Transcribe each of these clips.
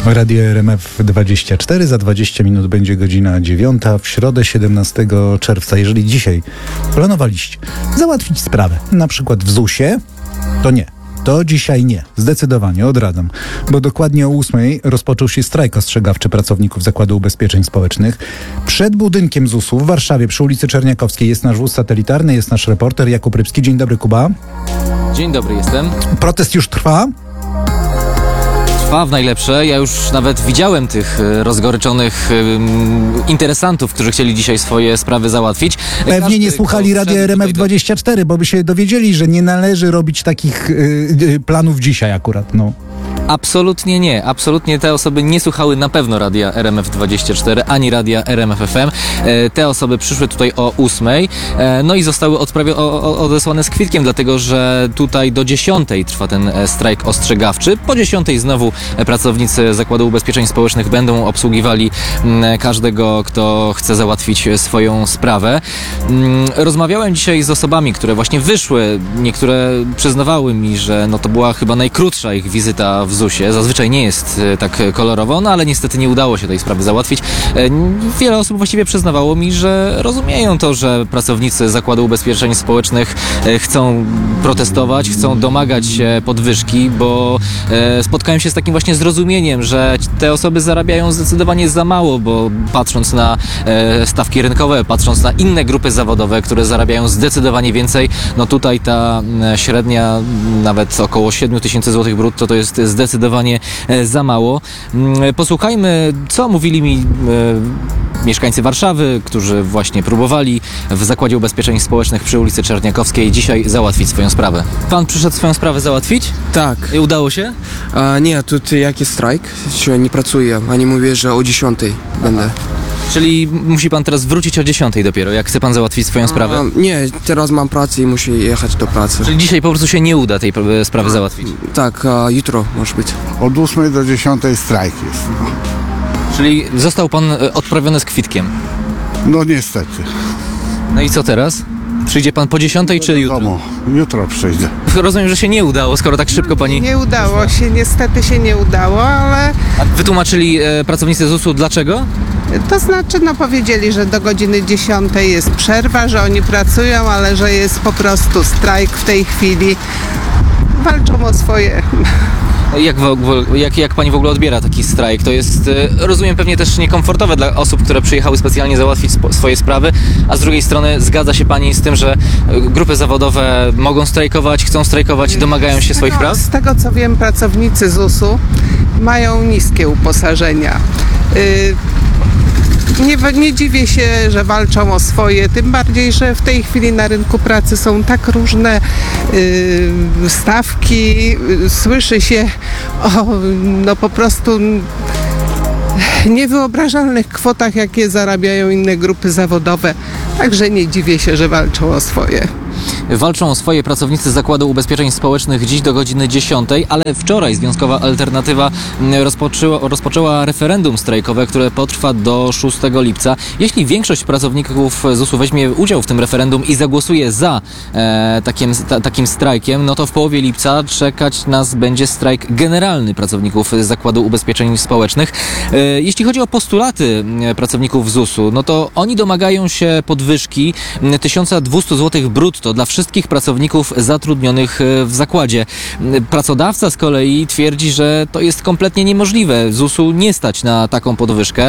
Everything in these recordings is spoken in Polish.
Radio RMF24, za 20 minut będzie godzina 9, w środę 17 czerwca. Jeżeli dzisiaj planowaliście załatwić sprawę, na przykład w ZUS-ie, to nie. To dzisiaj nie. Zdecydowanie odradzam. Bo dokładnie o 8 rozpoczął się strajk ostrzegawczy pracowników Zakładu Ubezpieczeń Społecznych. Przed budynkiem ZUS-u w Warszawie przy ulicy Czerniakowskiej jest nasz wóz satelitarny, jest nasz reporter Jakub Rybski. Dzień dobry, Kuba. Dzień dobry, jestem. Protest już trwa? Trwa w najlepsze. Ja już nawet widziałem tych rozgoryczonych interesantów, którzy chcieli dzisiaj swoje sprawy załatwić. Pewnie nie słuchali Radia RMF24, bo by się dowiedzieli, że nie należy robić takich planów dzisiaj akurat, no. Absolutnie nie. Absolutnie te osoby nie słuchały na pewno Radia RMF24, ani Radia RMF FM. Te osoby przyszły tutaj o 8, no i zostały odesłane z kwitkiem, dlatego że tutaj do 10 trwa ten strajk ostrzegawczy. Po 10 znowu pracownicy Zakładu Ubezpieczeń Społecznych będą obsługiwali każdego, kto chce załatwić swoją sprawę. Rozmawiałem dzisiaj z osobami, które właśnie wyszły. Niektóre przyznawały mi, że no to była chyba najkrótsza ich wizyta w ZUS-ie. Zazwyczaj nie jest tak kolorowo, no ale niestety nie udało się tej sprawy załatwić. Wiele osób właściwie przyznawało mi, że rozumieją to, że pracownicy Zakładu Ubezpieczeń Społecznych chcą protestować, chcą domagać się podwyżki, bo spotkałem się z takim właśnie zrozumieniem, że te osoby zarabiają zdecydowanie za mało, bo patrząc na stawki rynkowe, patrząc na inne grupy zawodowe, które zarabiają zdecydowanie więcej, no tutaj ta średnia nawet około 7 000 złotych brutto to jest zdecydowanie za mało. Posłuchajmy, co mówili mi mieszkańcy Warszawy, którzy właśnie próbowali w Zakładzie Ubezpieczeń Społecznych przy ulicy Czerniakowskiej dzisiaj załatwić swoją sprawę. Pan przyszedł swoją sprawę załatwić? Tak. I udało się? Nie, tu jaki strajk? Jeszcze nie pracuję. Oni mówią, że o 10 będę. Czyli musi pan teraz wrócić o 10 dopiero, jak chce pan załatwić swoją sprawę? Nie, teraz mam pracę i muszę jechać do pracy. Czyli dzisiaj po prostu się nie uda tej sprawy załatwić? Tak, jutro może być. Od 8 do 10 strajk jest. Czyli został pan odprawiony z kwitkiem? No niestety. No i co teraz? Przyjdzie pan po 10 czy jutro? Domu. Jutro przyjdę. Rozumiem, że się nie udało, skoro tak szybko pani... Nie udało się, niestety się nie udało, ale A wytłumaczyli pracownicy ZUS-u dlaczego? to znaczy, no powiedzieli, że do godziny 10 jest przerwa, że oni pracują, ale że jest po prostu strajk w tej chwili. Walczą o swoje. Jak pani w ogóle odbiera taki strajk? To jest, rozumiem, pewnie też niekomfortowe dla osób, które przyjechały specjalnie załatwić swoje sprawy, a z drugiej strony zgadza się pani z tym, że grupy zawodowe mogą strajkować, chcą strajkować i domagają się swoich praw? Z tego co wiem, pracownicy ZUS-u mają niskie uposażenia. Nie dziwię się, że walczą o swoje, tym bardziej, że w tej chwili na rynku pracy są tak różne stawki, słyszy się o no po prostu niewyobrażalnych kwotach, jakie zarabiają inne grupy zawodowe, także nie dziwię się, że walczą o swoje. Walczą o swoje pracownicy Zakładu Ubezpieczeń Społecznych dziś do godziny 10, ale wczoraj Związkowa Alternatywa rozpoczęła referendum strajkowe, które potrwa do 6 lipca. Jeśli większość pracowników ZUS-u weźmie udział w tym referendum i zagłosuje za takim strajkiem, no to w połowie lipca czekać nas będzie strajk generalny pracowników Zakładu Ubezpieczeń Społecznych. Jeśli chodzi o postulaty pracowników ZUS-u, no to oni domagają się podwyżki 1200 zł brutto dla wszystkich pracowników zatrudnionych w zakładzie. Pracodawca z kolei twierdzi, że to jest kompletnie niemożliwe. ZUS-u nie stać na taką podwyżkę.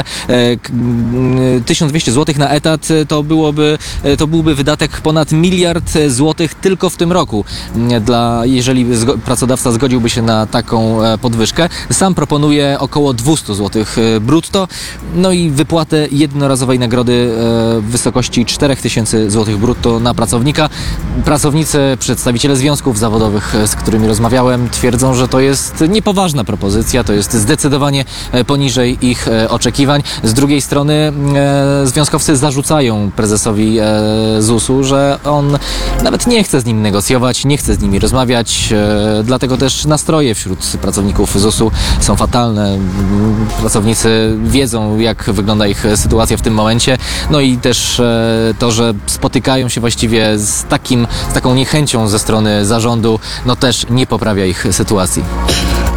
1200 zł na etat to byłby wydatek ponad 1 miliard złotych tylko w tym roku, jeżeli pracodawca zgodziłby się na taką podwyżkę. Sam proponuje około 200 zł brutto, no i wypłatę jednorazowej nagrody w wysokości 4000 zł brutto na pracownika. Pracownicy, przedstawiciele związków zawodowych, z którymi rozmawiałem, twierdzą, że to jest niepoważna propozycja, to jest zdecydowanie poniżej ich oczekiwań. Z drugiej strony związkowcy zarzucają prezesowi ZUS-u, że on nawet nie chce z nim negocjować, nie chce z nimi rozmawiać, dlatego też nastroje wśród pracowników ZUS-u są fatalne. Pracownicy wiedzą, jak wygląda ich sytuacja w tym momencie, no i też to, że spotykają się właściwie z taką niechęcią ze strony zarządu, no też nie poprawia ich sytuacji.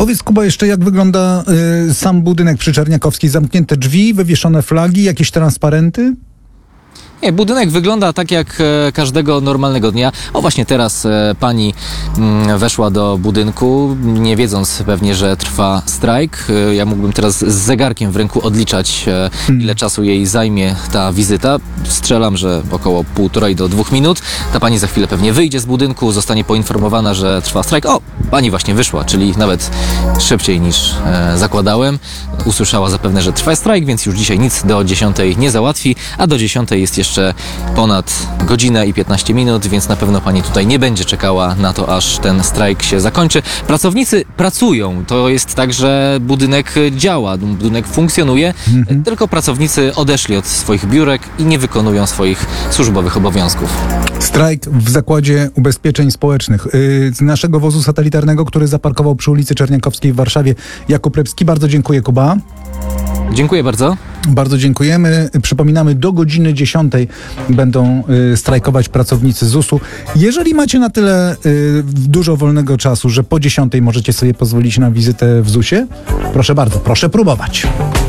Powiedz, Kuba, jeszcze jak wygląda sam budynek przy Czerniakowskiej? Zamknięte drzwi, wywieszone flagi, jakieś transparenty? Nie, budynek wygląda tak jak każdego normalnego dnia. O, właśnie teraz pani weszła do budynku, nie wiedząc pewnie, że trwa strajk. Ja mógłbym teraz z zegarkiem w ręku odliczać, ile czasu jej zajmie ta wizyta. Strzelam, że około 1,5 do 2 minut. Ta pani za chwilę pewnie wyjdzie z budynku, zostanie poinformowana, że trwa strajk. O, pani właśnie wyszła, czyli nawet szybciej niż zakładałem. Usłyszała zapewne, że trwa strajk, więc już dzisiaj nic do 10 nie załatwi, a do 10 jest jeszcze ponad godzinę i 15 minut, więc na pewno pani tutaj nie będzie czekała na to, aż ten strajk się zakończy. Pracownicy pracują. To jest tak, że budynek działa, budynek funkcjonuje, tylko pracownicy odeszli od swoich biurek i nie wykonują swoich służbowych obowiązków. Strajk w Zakładzie Ubezpieczeń Społecznych. Z naszego wozu satelitarnego, który zaparkował przy ulicy Czerniakowskiej w Warszawie, Jakub Rybski. Bardzo dziękuję, Kuba. Dziękuję bardzo. Bardzo dziękujemy. Przypominamy, do godziny 10 będą strajkować pracownicy ZUS-u. Jeżeli macie na tyle dużo wolnego czasu, że po 10 możecie sobie pozwolić na wizytę w ZUS-ie, proszę bardzo, proszę próbować.